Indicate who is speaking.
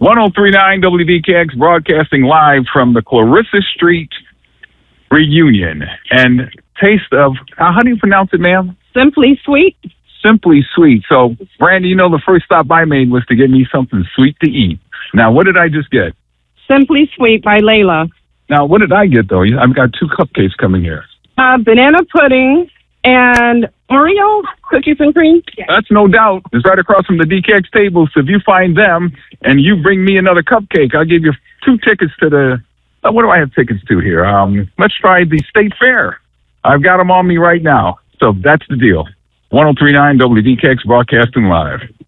Speaker 1: 1039 WDKX broadcasting live from the Clarissa Street reunion and taste of, how do you pronounce it, ma'am?
Speaker 2: Simply Sweet.
Speaker 1: Simply Sweet. So, Brandy, the first stop I made was to get me something sweet to eat. Now, what did I just get?
Speaker 2: Simply Sweet by Layla.
Speaker 1: Now, what did I get, though? I've got 2 cupcakes coming here.
Speaker 2: Banana pudding and Oreo cookies and cream.
Speaker 1: That's no doubt. It's right across from the DKX table. So if you find them and you bring me another cupcake, I'll give you 2 tickets to the, what do I have tickets to here? Let's try the State Fair. I've got them on me right now. So that's the deal. 1039 WDKX broadcasting live.